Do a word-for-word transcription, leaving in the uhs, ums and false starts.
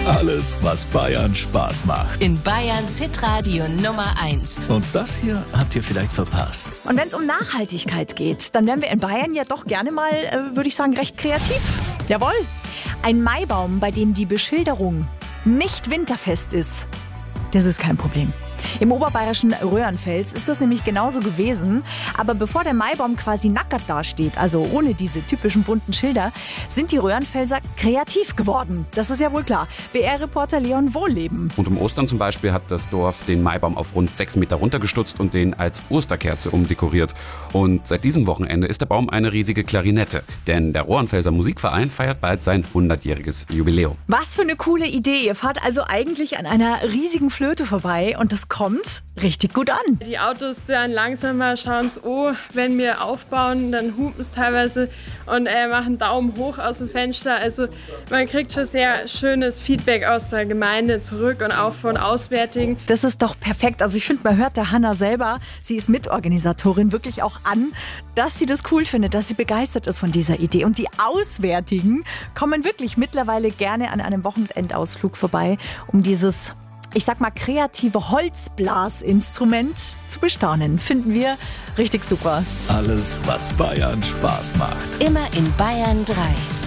Alles, was Bayern Spaß macht. In Bayerns Hitradio Nummer eins. Und das hier habt ihr vielleicht verpasst. Und wenn es um Nachhaltigkeit geht, dann wären wir in Bayern ja doch gerne mal, äh, würde ich sagen, recht kreativ. Jawohl. Ein Maibaum, bei dem die Beschilderung nicht winterfest ist, das ist kein Problem. Im oberbayerischen Röhrenfels ist das nämlich genauso gewesen. Aber bevor der Maibaum quasi nackert dasteht, also ohne diese typischen bunten Schilder, sind die Röhrenfelser kreativ geworden. Das ist ja wohl klar. B R-Reporter Leon Wohlleben. Und um Ostern zum Beispiel hat das Dorf den Maibaum auf rund sechs Meter runtergestutzt und den als Osterkerze umdekoriert. Und seit diesem Wochenende ist der Baum eine riesige Klarinette. Denn der Röhrenfelser Musikverein feiert bald sein hundertjähriges Jubiläum. Was für eine coole Idee. Ihr fahrt also eigentlich an einer riesigen Flöte vorbei und das kommt richtig gut an. Die Autos dann langsamer schauen es, oh, wenn wir aufbauen, dann hupen es teilweise und äh, machen Daumen hoch aus dem Fenster. Also man kriegt schon sehr schönes Feedback aus der Gemeinde zurück und auch von Auswärtigen. Das ist doch perfekt. Also ich finde, man hört der Hanna selber, sie ist Mitorganisatorin, wirklich auch an, dass sie das cool findet, dass sie begeistert ist von dieser Idee. Und die Auswärtigen kommen wirklich mittlerweile gerne an einem Wochenendausflug vorbei, um dieses, ich sag mal, kreative Holzblasinstrument zu bestaunen. Finden wir richtig super. Alles, was Bayern Spaß macht. Immer in Bayern drei.